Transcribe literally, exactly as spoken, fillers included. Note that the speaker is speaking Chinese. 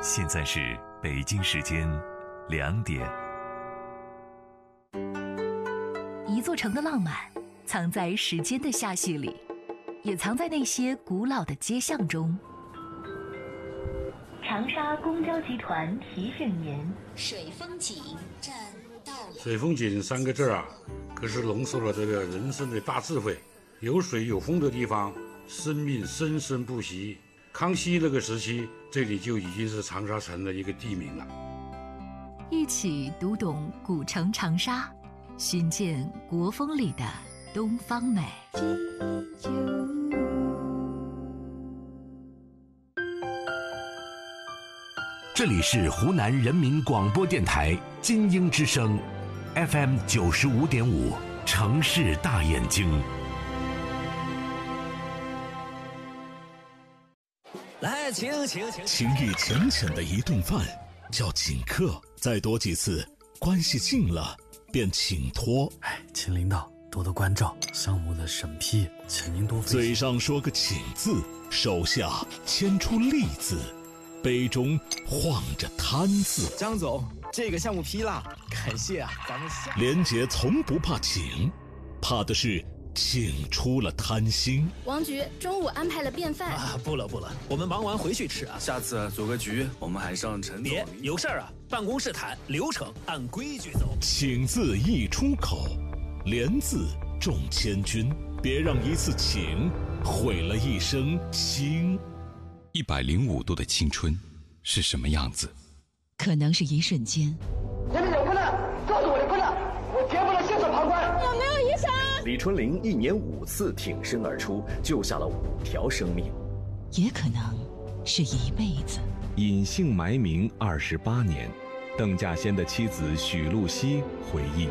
现在是北京时间两点。 一座城的浪漫藏在时间的下序里，也藏在那些古老的街巷中。长沙公交集团提醒您： 水风景站到了。 水风景三个字啊，可是浓缩了这个人生的大智慧。有水有风的地方，生命生生不息。康熙那个时期，这里就已经是长沙城的一个地名了。 一起读懂古城长沙，寻见国风里的东方美。 这里是湖南人民广播电台金鹰之声 F M 九十五点五，城市大眼睛。 来，请请请， 情意浅浅的一顿饭叫请客，再多几次，关系近了便请托。 哎，请领导多多关照，项目的审批，请您多费心。 嘴上说个请字，手下牵出利字，杯中晃着贪字。 张总，这个项目批了，感谢啊，咱们下。 连杰从不怕请，怕的是请出了贪心。 王局中午安排了便饭啊，不了不了，我们忙完回去吃啊。 下次组个局，我们还上陈总。 别有事儿啊，办公室谈，流程按规矩走。 请字一出口，连字中千军，别让一次请毁了一生情。 一百零五度的青春是什么样子？ 可能是一瞬间。 你们有困难告诉我的困难，我绝不能袖手旁观。 有没有医生？ 李春林一年五次挺身而出，救下了五条生命。 也可能是一辈子。 隐姓埋名二十八年，邓稼先的妻子许露西回忆：